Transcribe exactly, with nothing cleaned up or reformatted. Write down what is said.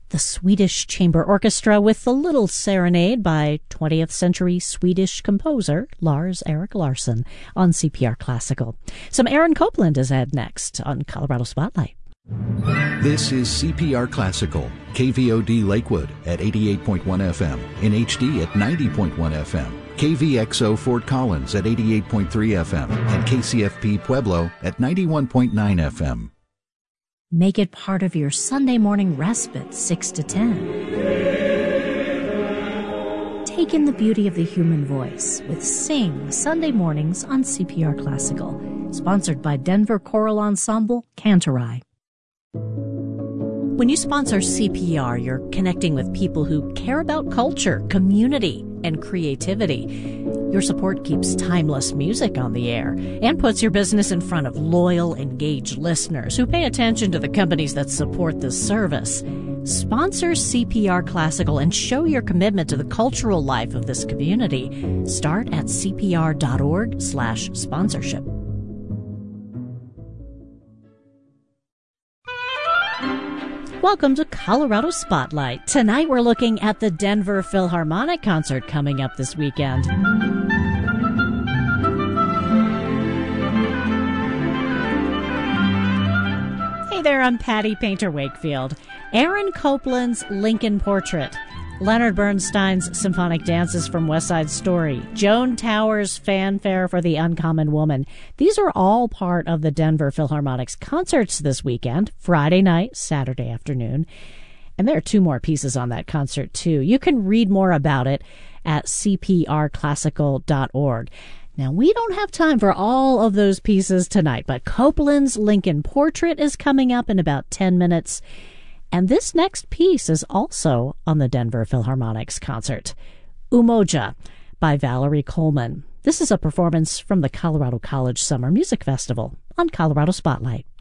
The Swedish Chamber Orchestra with the Little Serenade by twentieth century Swedish composer Lars Erik Larsson on C P R Classical. Some Aaron Copland is ahead next on Colorado Spotlight. This is C P R Classical, K V O D Lakewood at eighty-eight point one F M, in H D at ninety point one F M, K V X O Fort Collins at eighty-eight point three F M, and K C F P Pueblo at ninety-one point nine F M. Make it part of your Sunday morning respite, six to ten. Take in the beauty of the human voice with Sing Sunday mornings on C P R Classical, sponsored by Denver Choral Ensemble, Cantorai. When you sponsor C P R, you're connecting with people who care about culture, community, and creativity. Your support keeps timeless music on the air and puts your business in front of loyal, engaged listeners who pay attention to the companies that support this service. Sponsor C P R Classical and show your commitment to the cultural life of this community. Start at cpr.org slash sponsorship. Welcome to Colorado Spotlight. Tonight we're looking at the Denver Philharmonic concert coming up this weekend. Hey there, I'm Patty Painter Wakefield. Aaron Copland's Lincoln Portrait, Leonard Bernstein's Symphonic Dances from West Side Story, Joan Towers' Fanfare for the Uncommon Woman. These are all part of the Denver Philharmonic's concerts this weekend, Friday night, Saturday afternoon. And there are two more pieces on that concert, too. You can read more about it at c p r classical dot org. Now, we don't have time for all of those pieces tonight, but Copland's Lincoln Portrait is coming up in about ten minutes. And this next piece is also on the Denver Philharmonic's concert, Umoja by Valerie Coleman. This is a performance from the Colorado College Summer Music Festival on Colorado Spotlight.